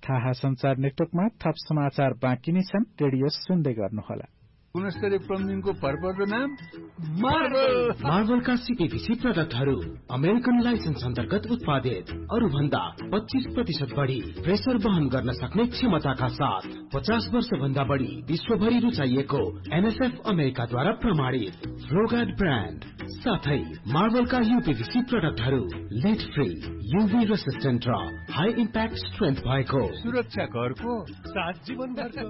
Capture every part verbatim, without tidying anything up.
थाहा संचार नेटवर्कमा थप समाचार बाँकी नै छन्। रेडियो सुन्दै गर्नुहोला। गुणस्तरीय प्लम्बिङको भरपर्दो नाम मार्बल। मार्बलका सीपीभीसी प्रोडक्टहरू अमेरिकन लाइसेन्स अन्तर्गत उत्पादित, अरू भन्दा पच्चीस प्रतिशत बढी प्रेसर वहन गर्न सक्ने क्षमताका साथ पचास वर्ष भन्दा बढी विश्वभरि रुचाइएको एनएसएफ अमेरिकाद्वारा प्रमाणित फ्लोगार्ड ब्रान्ड साथै मार्बलका यूपीभीसी प्रोडक्टहरू लिड फ्री, यूभी रेसिस्टेन्ट र हाई इम्प्याक्ट स्ट्रेन्थ भएको सुरक्षा घरको साथ जीवनभरको।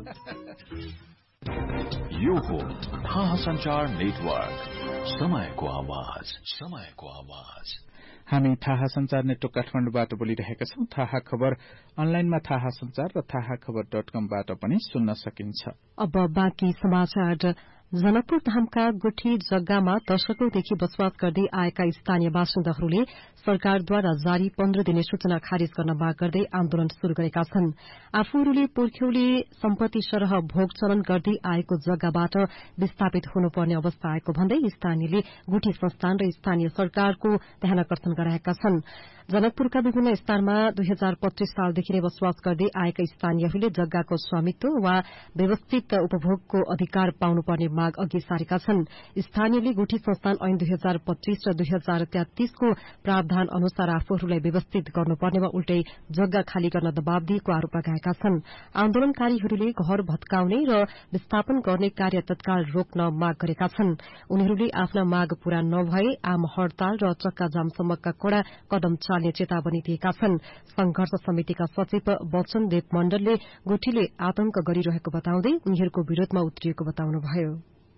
यो हो थाहा संचार नेटवर्क, समयको आवाज, समयको आवाज। हामी थाहा संचार नेटवर्क काठमाडौँबाट बोलिरहेका छौं। थाहा खबर अनलाइनमा थाहा संचार र थाहा खबर डट कमबाट पनि सुन्न सकिन्छ। अब बाँकी समाचार। जनकपुर धामका गुठी जग्गामा दशकौंदेखि बसोबास गर्दै आएका स्थानीय बासिन्दाहरूले सरकारद्वारा जारी पन्ध्र दिने सूचना खारिज गर्न माग गर्दै आन्दोलन शुरू गरेका छन्। आफूहरूले पुर्ख्यौले सम्पत्ति सरह भोग चलन गर्दै आएको जग्गाबाट विस्थापित हुनुपर्ने अवस्था आएको भन्दै स्थानीयले गुठी संस्थान र स्थानीय सरकारको ध्यानाकर्षण गराएका छन्। जनकपुरका विभिन्न स्थानमा दुई हजार पच्चीस सालदेखि नै बसोबास गर्दै आएका स्थानीयहरूले जग्गाको स्वामित्व वा व्यवस्थित उपभोगको अधिकार पाउनुपर्ने माग अघि सारेका छन्। स्थानीयले गुठी संस्थान ऐन दुई हजार पच्चीस र दुई हजार तेत्तीसको प्रावधान अनुसार आफूहरूलाई व्यवस्थित गर्नुपर्ने वा उल्टै जग्गा खाली गर्न दबाव दिएको आरोप लगाएका छन्। आन्दोलनकारीहरूले घर भत्काउने र विस्थापन गर्ने कार्य तत्काल रोक्न माग गरेका छन्। उनीहरूले आफ्ना माग पूरा नभए आम हड़ताल र चक्का जामसम्मका कड़ा कदम चाल्ने चेतावनी दिएका छन्। संघर्ष समितिका सचिव वचन देव मण्डलले गुठीले आतंक गरिरहेको बताउँदै उनीहरूको विरोधमा उत्रिएको बताउनुभयो।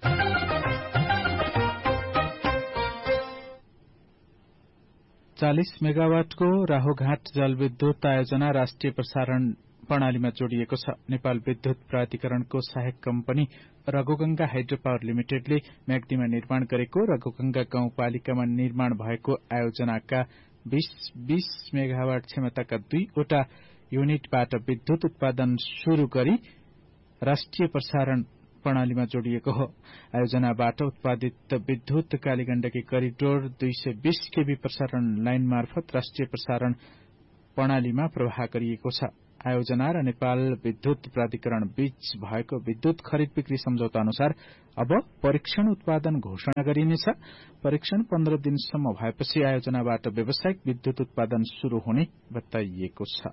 चालीस मेगावाटको राहुघाट जलविद्युत आयोजना राष्ट्रिय प्रसारण प्रणालीमा जोडिएको छ। नेपाल विद्युत प्राधिकरणको सहायक कम्पनी रघुगंगा हाइड्रो पावर लिमिटेडले म्याग्दीमा निर्माण गरेको रघुगंगा गाउँपालिकामा निर्माण भएको आयोजनाका बीस बीस मेगावाट क्षमताका दुईवटा युनिटबाट विद्युत उत्पादन शुरू गरी राष्ट्रिय प्रसारण प्रणालीमा जोडिएको हो। आयोजनाबाट उत्पादित विद्युत कालीगण्डकी करिडोर दुई सय बीस केबी प्रसारण लाइन मार्फत राष्ट्रिय प्रसारण प्रणालीमा प्रवाह गरिएको छ। आयोजना र नेपाल विद्युत प्राधिकरण बीच भएको विद्युत खरिद बिक्री सम्झौता अनुसार अब परीक्षण उत्पादन घोषणा गरिनेछ। परीक्षण पन्ध्र दिनसम्म भएपछि आयोजनाबाट व्यावसायिक विद्युत उत्पादन शुरू हुने बताइएको छ।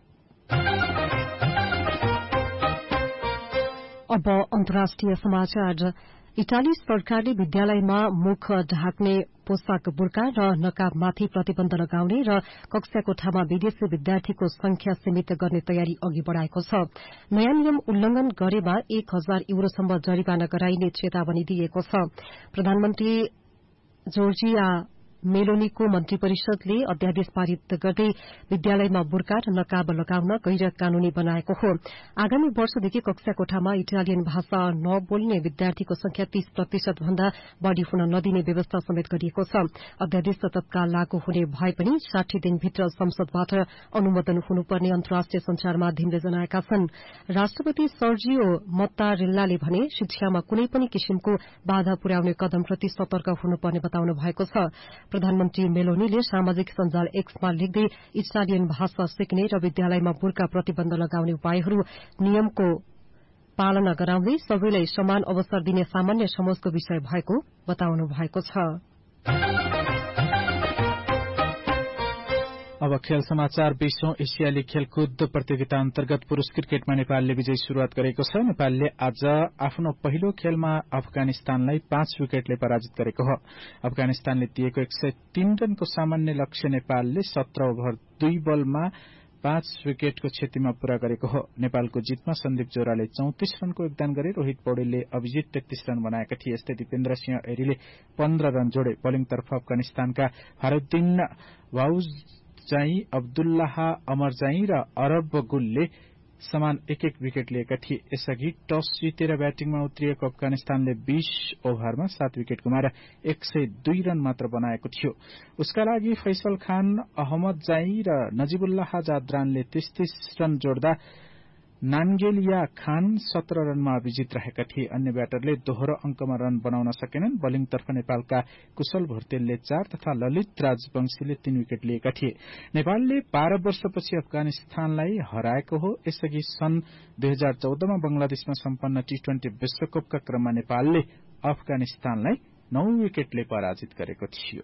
अब अन्तर्राष्ट्रिय समाचार। इटाली सरकारले विद्यालयमा मुख ढाक्ने पोशाक बुर्का र नकाबमाथि प्रतिबन्ध लगाउने र कक्षा कोठामा विदेशी विद्यार्थीको संख्या सीमित गर्ने तयारी अघि बढ़ाएको छ। नयाँ नियम उल्लंघन गरेमा एक हजार युरोसम्म जरिवाना गराइने चेतावनी दिएको छ। प्रधानमन्त्री जोर्जिया मेलोनीको मन्त्री परिषदले अध्यादेश पारित गर्दै विद्यालयमा बुर्का र नकाब लगाउन गैर कानूनी बनाएको हो। आगामी वर्षदेखि कक्षा कोठामा इटालियन भाषा नबोल्ने विद्यार्थीको संख्या तीस प्रतिशत भन्दा बढ़ी हुन नदिने व्यवस्था समेत गरिएको छ। अध्यादेश तत्काल लागू हुने भए पनि साठी दिनभित्र संसदबाट अनुमोदन हुनुपर्ने अन्तर्राष्ट्रिय संचार माध्यमले जनाएका छन्। राष्ट्रपति सर्जियो मत्तारेल्लाले भने शिक्षामा कुनै पनि किसिमको बाधा पुर्याउने कदमप्रति सतर्क हुनुपर्ने बताउनु भएको छ। प्रधानमन्त्री मेलोनीले सामाजिक सञ्जाल एक्समा लेख्दै इटालियन भाषा सिक्ने र विद्यालयमा बुर्का प्रतिबन्ध लगाउने उपायहरू नियमको पालना गराउँदै सबैलाई समान अवसर दिने सामान्य समझको विषय भएको बताउनु भएको छ। अब खेल समाचार। बीसौं एसियाली खेलकुद प्रतियोगिता अन्तर्गत पुरूष क्रिकेटमा नेपालले विजय शुरूआत गरेको छ। नेपालले आज आफ्नो पहिलो खेलमा अफगानिस्तानलाई पाँच विकेटले पराजित गरेको हो। अफगानिस्तानले दिएको एक सय तीन रनको सामान्य लक्ष्य नेपालले सत्र ओभर दुई बलमा पाँच विकेटको क्षतिमा पूरा गरेको हो। नेपालको जितमा सन्दीप जोराले चौतिस रनको योगदान गरे। रोहित पौडेलले अभिजित तेत्तीस रन बनाएका थिए। यस्तै दिपेन्द्र सिंह एरीले पन्ध्र रन जोडे। बोलिङतर्फ अफगानिस्तानका फारुद्दिन वाउज जाई, अब्दुल्लाह अमरजाई र अरब गुलले समान एक एक विकेट लिएका थिए। यसअघि टस जितेर ब्याटिङमा उत्रिएको अफगानिस्तानले बीस ओभरमा सात विकेट गुमाएर एक सय दुई रन मात्र बनाएको थियो। उसका लागि फैसल खान, अहमद जाई र नजिबुल्लाह जाद्रानले तीस तीस रन जोड्दा नान्गेलिया खान सत्र रनमा विजित रहेका थिए। अन्य ब्याटरले दोहोरो अंकमा रन बनाउन सकेनन्। बलिङतर्फ नेपालका कुशल भोर्तेलले चार तथा ललित राजवंशीले तीन विकेट लिएका थिए। नेपालले बाह्र वर्षपछि अफगानिस्तानलाई हराएको हो। यसअघि सन् दुई हजार चौधमा बंगलादेशमा सम्पन्न टी ट्वेन्टी विश्वकपका क्रममा नेपालले अफगानिस्तानलाई नौ विकेटले पराजित गरेको थियो।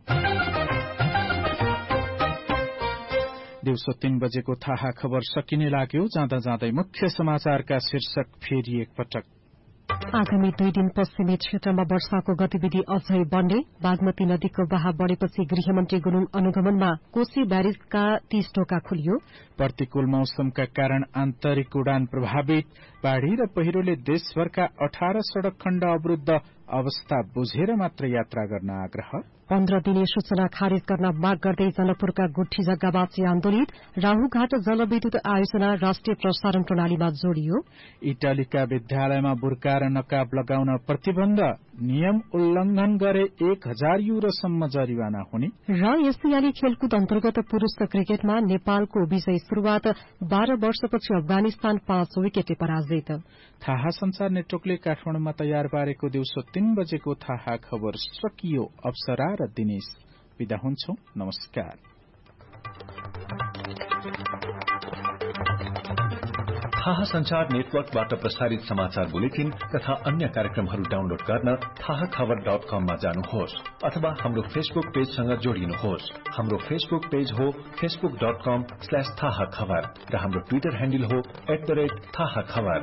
दिउँसो तीन बजेको थाहा खबर सकिने लाग्यो। जाँदा जाँदै मुख्य समाचारका शीर्षक फेरि एकपटक। आगामी दुई दिन पश्चिमी क्षेत्रमा वर्षाको गतिविधि अझै बढ्ने। बागमती नदीको बहाव बढ़ेपछि गृहमन्त्री गुरूङ अनुगमनमा कोशी ब्यारेजका तीस ढोका खुलियो। प्रतिकूल मौसमका कारण आन्तरिक उडान प्रभावित। बाढ़ी र पहिरोले देशभरका अठारह सड़क खण्ड अवरूद्ध। अवस्था बुझेर मात्र यात्रा गर्न आग्रह। पन्ध्र दिने सूचना खारेज गर्न माग गर्दै जनकपुरका गुठी जग्गावासी आन्दोलित। राहुघाट जलविद्युत आयोजना राष्ट्रिय प्रसारण प्रणालीमा जोडियो। इटालीका विद्यालयमा बुर्का र नकाब लगाउन प्रतिबन्ध। नियम उल्लंघन गरे एक हजार युरोसम्म जरिवाना हुने। र एसियाली खेलकुद अन्तर्गत पुरूष क्रिकेटमा नेपालको विजयी शुरूआत। बाह्र वर्षपछि अफगानिस्तान पाँच विकेटले पराजित। थाहा संचार नेटवर्कले काठमाडौँमा तयार पारेको दिउँसो तीन बजेको थाहा खबर सकियो। अप्सरा र दिनेश विदा हुन्छौं। नमस्कार। थाहा संचार नेटवर्कबाट प्रसारित समाचार बुलेटिन तथा अन्य कार्यक्रमहरू डाउनलोड गर्न थाहा खबर डट कममा जानुहोस् अथवा हाम्रो फेसबुक पेजसँग जोडिनुहोस्। हाम्रो फेसबुक पेज हो फेसबुक डट कम स्ल्याश थाहा खबर र हाम्रो ट्विटर ह्यान्डल हो एट द रेट थाहा खबर।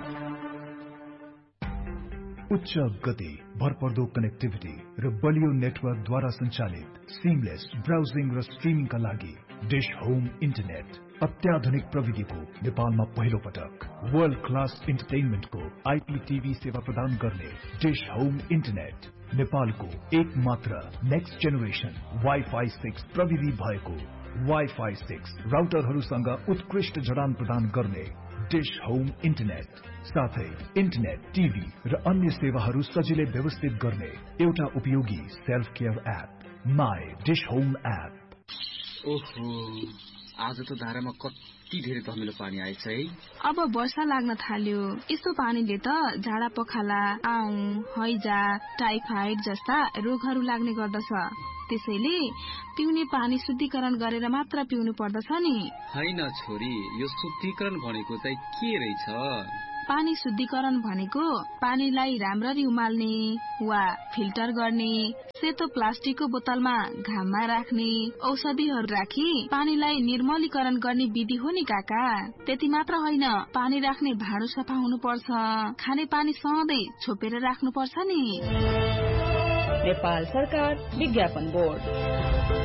उच्च गति, भरपर्दो कनेक्टिभिटी र बलियो नेटवर्कद्वारा सञ्चालित सिमलेस ब्राउजिङ र स्ट्रिमिङका लागि डिश होम इन्टरनेट। अत्याधुनिक प्रविधिको नेपालमा पहिलो पटक वर्ल्ड क्लास इन्टरटेनमेन्टको आइपीटीभी सेवा प्रदान गर्ने डिश होम इन्टरनेट। नेपालको एक मात्र नेक्स्ट जेनेरेसन वाइफाई सिक्स प्रविधि भएको वाइफाई सिक्स राउटरहरूसँग उत्कृष्ट जडान प्रदान गर्ने डिश होम इन्टरनेट। साथै इन्टरनेट, टिभी र अन्य सेवाहरू सजिलै व्यवस्थित गर्ने एउटा उपयोगी self care app my dish home app. ओहो, आज त धारामा कति धेरै धमिलो पानी आएछ है। अब वर्षा लाग्न थाल्यो। यस्तो पानीले त झाडा पखाला, आउँ, हैजा, टाइफाइड जस्ता रोगहरू लाग्ने गर्दछ। त्यसैले पिउने पानी शुद्धिकरण गरेर मात्र पिउनु पर्दछ नि। हैन छोरी, यो शुद्धिकरण भनेको चाहिँ के रहेछ? पानी शुद्धिकरण भनेको पानीलाई राम्ररी उमाल्ने वा फिल्टर गर्ने, सेतो प्लास्टिकको बोतलमा घाममा राख्ने, औषधिहरू राखी पानीलाई निर्मलीकरण गर्ने विधि हो नि काका। त्यति मात्र होइन, पानी राख्ने भाँडो सफा हुनुपर्छ। खाने पानी सधैँ छोपेर राख्नुपर्छ नि। नेपाल सरकार विज्ञापन बोर्ड।